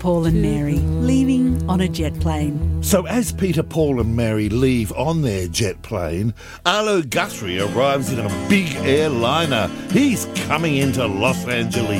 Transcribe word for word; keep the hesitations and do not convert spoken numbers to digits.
Paul and Mary, leaving on a jet plane. So as Peter, Paul and Mary leave on their jet plane, Arlo Guthrie arrives in a big airliner. He's coming into Los Angeles.